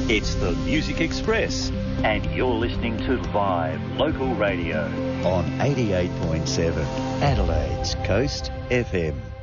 It's the Music Express, and you're listening to Live Local Radio on 88.7 Adelaide's Coast FM.